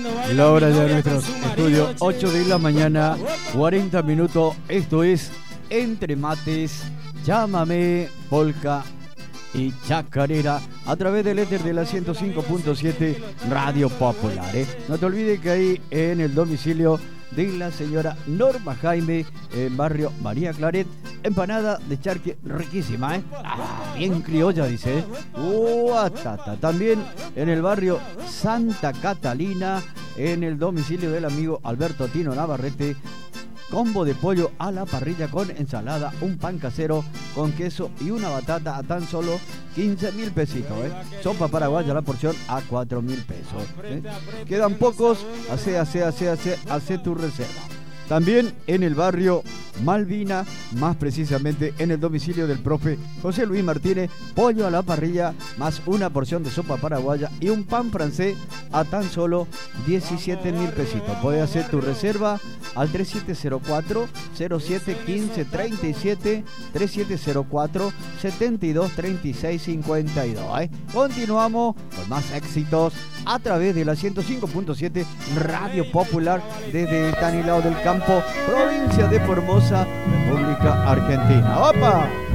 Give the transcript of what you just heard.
La hora de nuestro estudio, 8 de la mañana, 40 minutos. Esto es Entre Mates, Llámame, Polka y Chacarera a través del éter de la 105.7 Radio Popular. No te olvides que ahí en el domicilio de la señora Norma Jaime, en barrio María Claret, empanada de charque riquísima, bien criolla, dice. También en el barrio Santa Catalina, en el domicilio del amigo Alberto Tino Navarrete, combo de pollo a la parrilla con ensalada, un pan casero con queso y una batata a tan solo 15.000 pesitos. Sopa paraguaya la porción a 4.000 pesos. Quedan pocos, hace tu reserva. También en el barrio Malvina, más precisamente en el domicilio del profe José Luis Martínez, pollo a la parrilla más una porción de sopa paraguaya y un pan francés a tan solo 17.000 pesitos. Puedes hacer tu reserva al 3704-071537, 3704-723652. Continuamos con más éxitos a través de la 105.7 Radio Popular desde Tanilao del Campo, provincia de Formosa, República Argentina. ¡Opa!